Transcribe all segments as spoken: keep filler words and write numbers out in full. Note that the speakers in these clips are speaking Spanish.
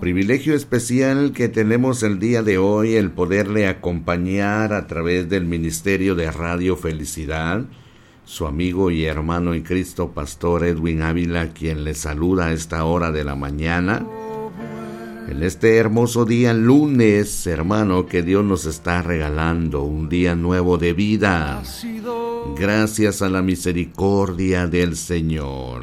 privilegio especial que tenemos el día de hoy, el poderle acompañar a través del Ministerio de Radio Felicidad, su amigo y hermano en Cristo, Pastor Edwin Ávila, quien le saluda a esta hora de la mañana. En este hermoso día lunes, hermano, que Dios nos está regalando un día nuevo de vida, gracias a la misericordia del Señor.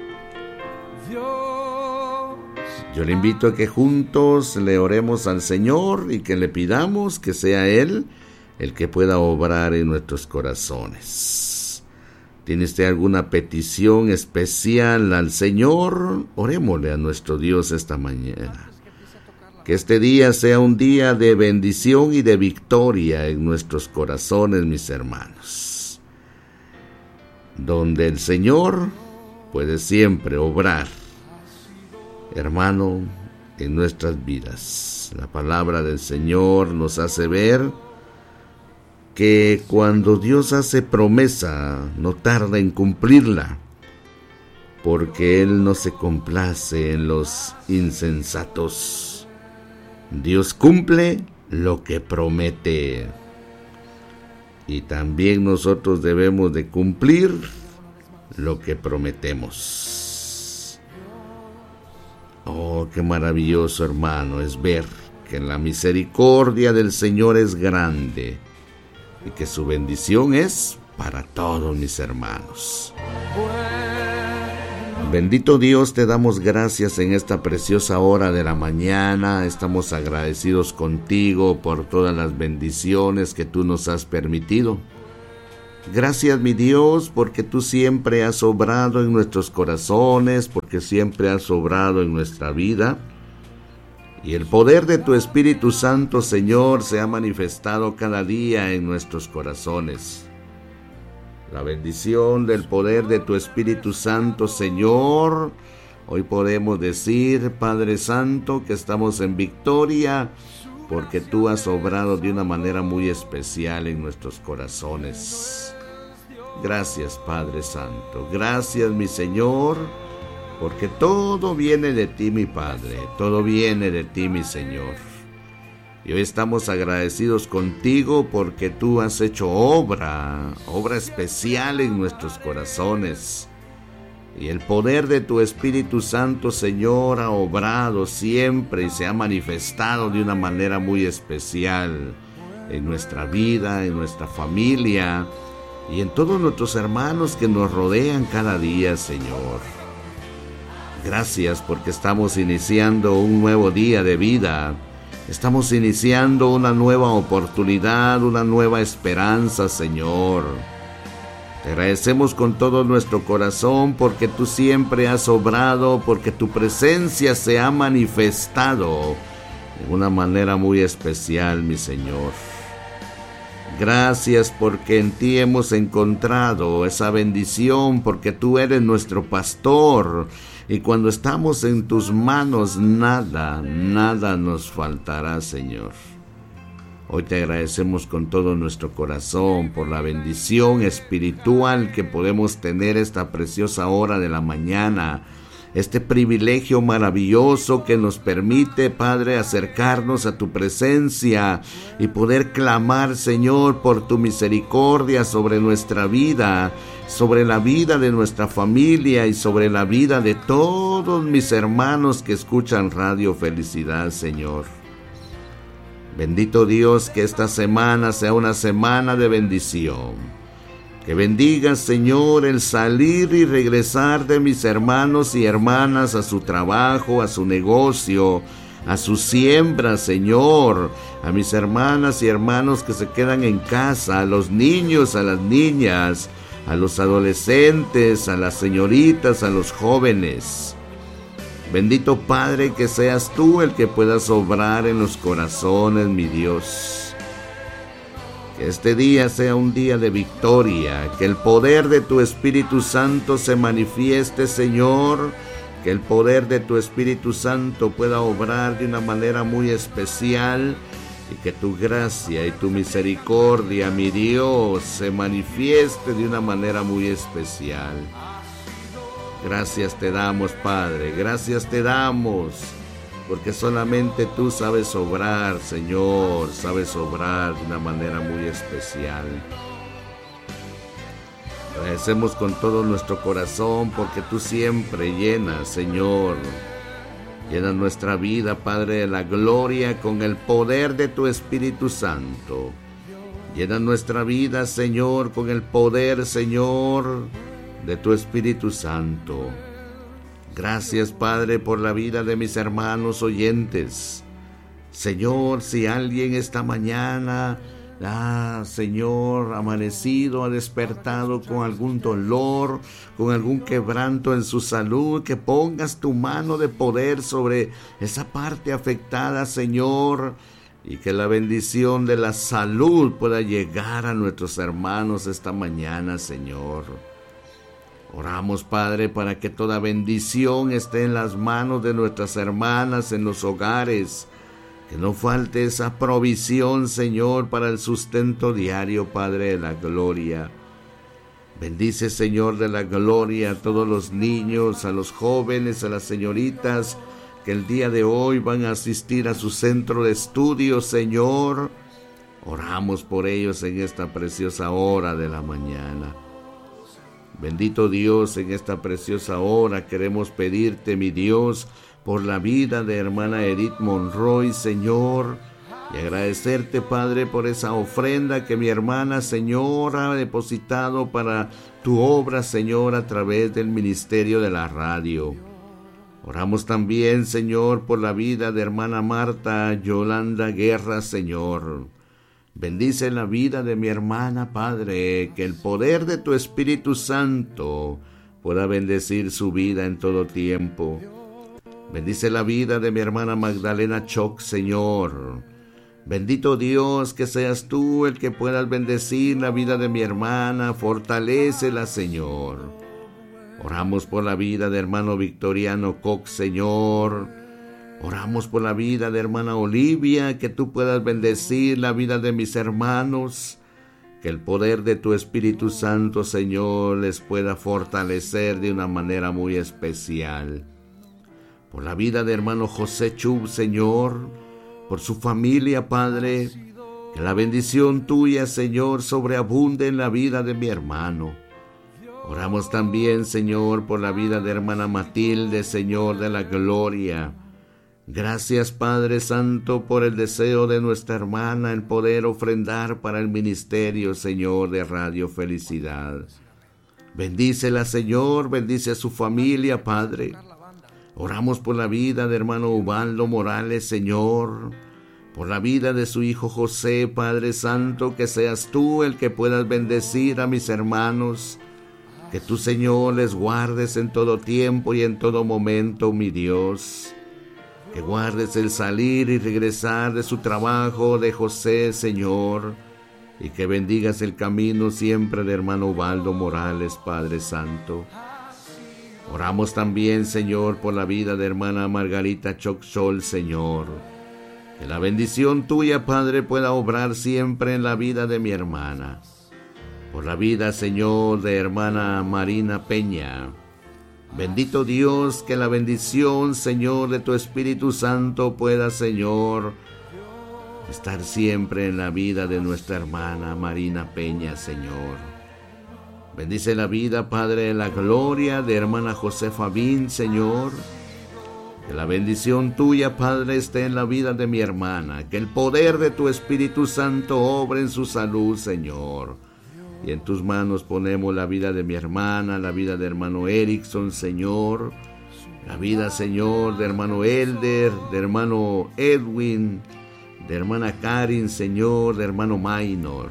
Yo le invito a que juntos le oremos al Señor y que le pidamos que sea Él el que pueda obrar en nuestros corazones. ¿Tiene usted alguna petición especial al Señor? Orémosle a nuestro Dios esta mañana. Que este día sea un día de bendición y de victoria en nuestros corazones, mis hermanos, donde el Señor puede siempre obrar, hermano, en nuestras vidas. La palabra del Señor nos hace ver que cuando Dios hace promesa, no tarda en cumplirla, porque Él no se complace en los insensatos. Dios cumple lo que promete. Y también nosotros debemos de cumplir lo que prometemos. Oh, qué maravilloso, hermano, es ver que la misericordia del Señor es grande y que su bendición es para todos mis hermanos. Bendito Dios, te damos gracias en esta preciosa hora de la mañana. Estamos agradecidos contigo por todas las bendiciones que tú nos has permitido. Gracias, mi Dios, porque tú siempre has obrado en nuestros corazones, porque siempre has obrado en nuestra vida. Y el poder de tu Espíritu Santo, Señor, se ha manifestado cada día en nuestros corazones. La bendición del poder de tu Espíritu Santo, Señor, hoy podemos decir, Padre Santo, que estamos en victoria, porque tú has obrado de una manera muy especial en nuestros corazones. Gracias, Padre Santo. Gracias, mi Señor, porque todo viene de ti, mi Padre. Todo viene de ti, mi Señor. Y hoy estamos agradecidos contigo porque tú has hecho obra, obra especial en nuestros corazones. Y el poder de tu Espíritu Santo, Señor, ha obrado siempre y se ha manifestado de una manera muy especial en nuestra vida, en nuestra familia y en todos nuestros hermanos que nos rodean cada día, Señor. Gracias porque estamos iniciando un nuevo día de vida. Estamos iniciando una nueva oportunidad, una nueva esperanza, Señor. Te agradecemos con todo nuestro corazón porque tú siempre has obrado, porque tu presencia se ha manifestado de una manera muy especial, mi Señor. Gracias porque en ti hemos encontrado esa bendición, porque tú eres nuestro pastor y cuando estamos en tus manos nada, nada nos faltará, Señor. Hoy te agradecemos con todo nuestro corazón por la bendición espiritual que podemos tener esta preciosa hora de la mañana, este privilegio maravilloso que nos permite, Padre, acercarnos a tu presencia y poder clamar, Señor, por tu misericordia sobre nuestra vida, sobre la vida de nuestra familia y sobre la vida de todos mis hermanos que escuchan Radio Felicidad, Señor. Bendito Dios, que esta semana sea una semana de bendición. Que bendiga, Señor, el salir y regresar de mis hermanos y hermanas a su trabajo, a su negocio, a su siembra, Señor. A mis hermanas y hermanos que se quedan en casa, a los niños, a las niñas, a los adolescentes, a las señoritas, a los jóvenes. Bendito Padre, que seas tú el que puedas obrar en los corazones, mi Dios. Que este día sea un día de victoria, que el poder de tu Espíritu Santo se manifieste, Señor, que el poder de tu Espíritu Santo pueda obrar de una manera muy especial y que tu gracia y tu misericordia, mi Dios, se manifieste de una manera muy especial. Gracias te damos, Padre, gracias te damos. porque solamente tú sabes obrar, Señor, sabes obrar de una manera muy especial. Agradecemos con todo nuestro corazón porque tú siempre llenas, Señor, llenas nuestra vida, Padre de la gloria, con el poder de tu Espíritu Santo. Llena nuestra vida, Señor, con el poder, Señor, de tu Espíritu Santo. Gracias, Padre, por la vida de mis hermanos oyentes. Señor, si alguien esta mañana, ah, Señor, amanecido, ha despertado con algún dolor, con algún quebranto en su salud, que pongas tu mano de poder sobre esa parte afectada, Señor, y que la bendición de la salud pueda llegar a nuestros hermanos esta mañana, Señor. Oramos, Padre, para que toda bendición esté en las manos de nuestras hermanas en los hogares. Que no falte esa provisión, Señor, para el sustento diario, Padre de la gloria. Bendice, Señor de la gloria, a todos los niños, a los jóvenes, a las señoritas que el día de hoy van a asistir a su centro de estudios, Señor. Oramos por ellos en esta preciosa hora de la mañana. Bendito Dios, en esta preciosa hora queremos pedirte, mi Dios, por la vida de hermana Edith Monroy, Señor, y agradecerte, Padre, por esa ofrenda que mi hermana, Señor, ha depositado para tu obra, Señor, a través del ministerio de la radio. Oramos también, Señor, por la vida de hermana Marta Yolanda Guerra, Señor. Bendice la vida de mi hermana, Padre, que el poder de tu Espíritu Santo pueda bendecir su vida en todo tiempo. Bendice la vida de mi hermana Magdalena Choc, Señor. Bendito Dios, que seas tú el que puedas bendecir la vida de mi hermana, fortalécela, Señor. Oramos por la vida de hermano Victoriano Cox, Señor. Oramos por la vida de hermana Olivia, que tú puedas bendecir la vida de mis hermanos, que el poder de tu Espíritu Santo, Señor, les pueda fortalecer de una manera muy especial. Por la vida de hermano José Chub, Señor, por su familia, Padre, que la bendición tuya, Señor, sobreabunde en la vida de mi hermano. Oramos también, Señor, por la vida de hermana Matilde, Señor de la gloria. Gracias, Padre Santo, por el deseo de nuestra hermana, el poder ofrendar para el ministerio, Señor, de Radio Felicidad. Bendícela, Señor, bendice a su familia, Padre. Oramos por la vida de hermano Ubaldo Morales, Señor, por la vida de su hijo José, Padre Santo, que seas tú el que puedas bendecir a mis hermanos. Que tú, Señor, les guardes en todo tiempo y en todo momento, mi Dios. Que guardes el salir y regresar de su trabajo de José, Señor. Y que bendigas el camino siempre de hermano Ubaldo Morales, Padre Santo. Oramos también, Señor, por la vida de hermana Margarita Choxol, Señor. Que la bendición tuya, Padre, pueda obrar siempre en la vida de mi hermana. Por la vida, Señor, de hermana Marina Peña. Bendito Dios, que la bendición, Señor, de tu Espíritu Santo pueda, Señor, estar siempre en la vida de nuestra hermana Marina Peña, Señor. Bendice la vida, Padre de la gloria, de hermana Josefa Bin, Señor. Que la bendición tuya, Padre, esté en la vida de mi hermana. Que el poder de tu Espíritu Santo obre en su salud, Señor. Y en tus manos ponemos la vida de mi hermana, la vida de hermano Erickson, Señor. La vida, Señor, de hermano Elder, de hermano Edwin, de hermana Karin, Señor, de hermano Minor.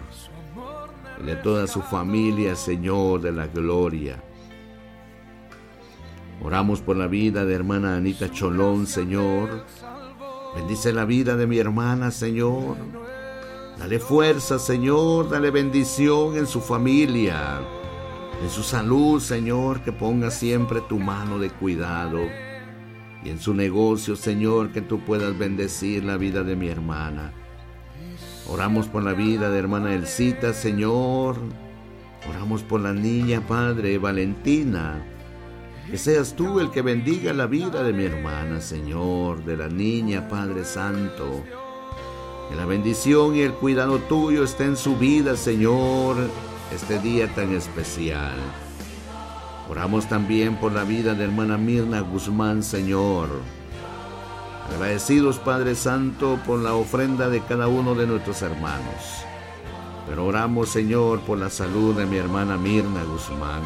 Y de toda su familia, Señor, de la gloria. Oramos por la vida de hermana Anita Cholón, Señor. Bendice la vida de mi hermana, Señor. Dale fuerza, Señor, dale bendición en su familia, en su salud, Señor, que ponga siempre tu mano de cuidado. Y en su negocio, Señor, que tú puedas bendecir la vida de mi hermana. Oramos por la vida de hermana Elcita, Señor. Oramos por la niña, Padre, Valentina. Que seas tú el que bendiga la vida de mi hermana, Señor, de la niña, Padre Santo. Que la bendición y el cuidado tuyo esté en su vida, Señor, este día tan especial. Oramos también por la vida de hermana Mirna Guzmán, Señor. Agradecidos, Padre Santo, por la ofrenda de cada uno de nuestros hermanos. Pero oramos, Señor, por la salud de mi hermana Mirna Guzmán.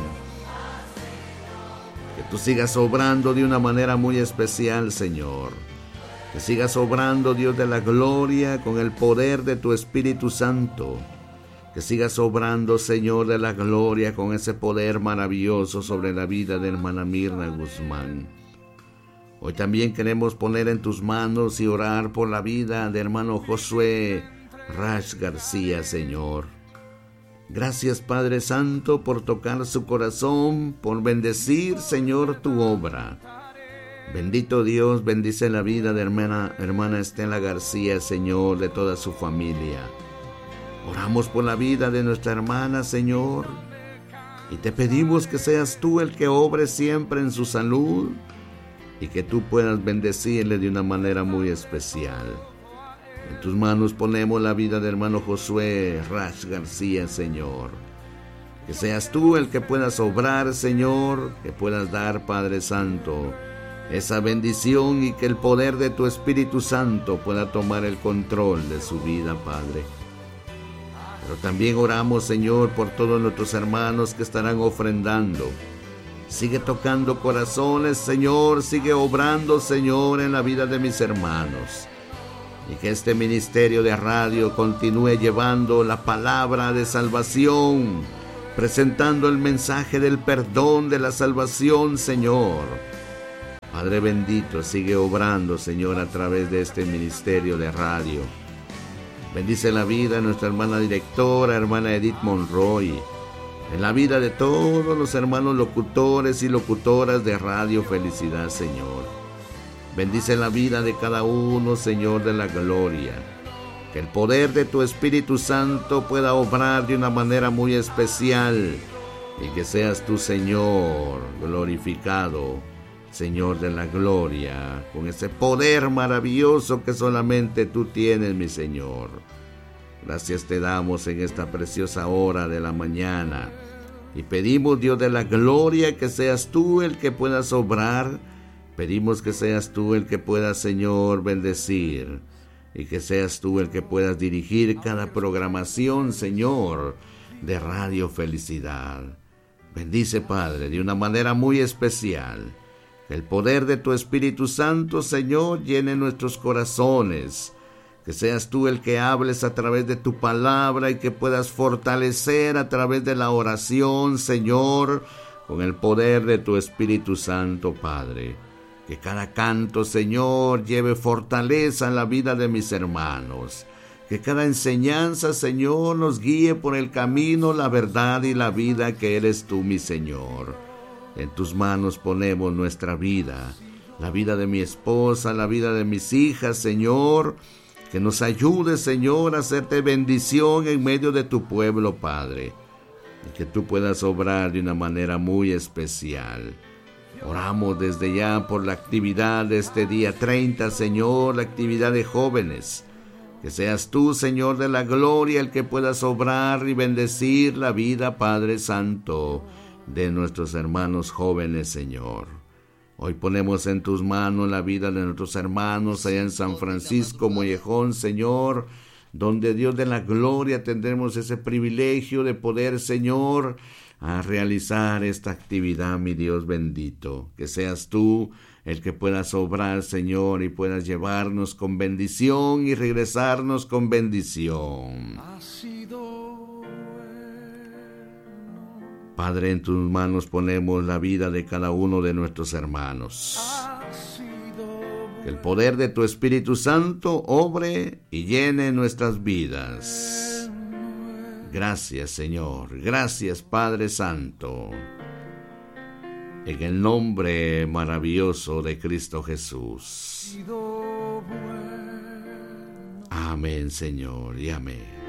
Que tú sigas obrando de una manera muy especial, Señor. Que sigas obrando, Dios de la gloria, con el poder de tu Espíritu Santo. Que sigas obrando, Señor de la gloria, con ese poder maravilloso sobre la vida de hermana Mirna Guzmán. Hoy también queremos poner en tus manos y orar por la vida de hermano Josué Rash García, Señor. Gracias, Padre Santo, por tocar su corazón, por bendecir, Señor, tu obra. Bendito Dios, bendice la vida de hermana, hermana Estela García, Señor, de toda su familia. Oramos por la vida de nuestra hermana, Señor, y te pedimos que seas tú el que obre siempre en su salud y que tú puedas bendecirle de una manera muy especial. En tus manos ponemos la vida de hermano Josué Rash García, Señor. Que seas tú el que puedas obrar, Señor, que puedas dar, Padre Santo, esa bendición y que el poder de tu Espíritu Santo pueda tomar el control de su vida, Padre. Pero también oramos, Señor, por todos nuestros hermanos que estarán ofrendando. Sigue tocando corazones, Señor, sigue obrando, Señor, en la vida de mis hermanos. Y que este ministerio de radio continúe llevando la palabra de salvación, presentando el mensaje del perdón, de la salvación, Señor. Padre bendito, sigue obrando, Señor, a través de este ministerio de radio. Bendice la vida de nuestra hermana directora, hermana Edith Monroy, en la vida de todos los hermanos locutores y locutoras de Radio Felicidad, Señor. Bendice la vida de cada uno, Señor de la gloria. Que el poder de tu Espíritu Santo pueda obrar de una manera muy especial y que seas tú, Señor, glorificado, Señor de la gloria, con ese poder maravilloso que solamente tú tienes, mi Señor. Gracias te damos en esta preciosa hora de la mañana y pedimos, Dios de la gloria, que seas tú el que puedas obrar. Pedimos que seas tú el que puedas, Señor, bendecir y que seas tú el que puedas dirigir cada programación, Señor, de Radio Felicidad. Bendice, Padre, de una manera muy especial. Que el poder de tu Espíritu Santo, Señor, llene nuestros corazones. Que seas tú el que hables a través de tu palabra y que puedas fortalecer a través de la oración, Señor, con el poder de tu Espíritu Santo, Padre. Que cada canto, Señor, lleve fortaleza en la vida de mis hermanos. Que cada enseñanza, Señor, nos guíe por el camino, la verdad y la vida que eres tú, mi Señor. En tus manos ponemos nuestra vida, la vida de mi esposa, la vida de mis hijas, Señor. Que nos ayude, Señor, a hacerte bendición en medio de tu pueblo, Padre. Y que tú puedas obrar de una manera muy especial. Oramos desde ya por la actividad de este día treinta, Señor, la actividad de jóvenes. Que seas tú, Señor de la gloria, el que puedas obrar y bendecir la vida, Padre Santo, de nuestros hermanos jóvenes, Señor. Hoy ponemos en tus manos la vida de nuestros hermanos allá en San Francisco Mollejón, Señor, donde, Dios de la gloria, tendremos ese privilegio de poder, Señor, a realizar esta actividad, mi Dios bendito. Que seas tú el que puedas obrar, Señor, y puedas llevarnos con bendición y regresarnos con bendición. Padre, en tus manos ponemos la vida de cada uno de nuestros hermanos. Que el poder de tu Espíritu Santo obre y llene nuestras vidas. Gracias, Señor. Gracias, Padre Santo. En el nombre maravilloso de Cristo Jesús. Amén, Señor, y amén.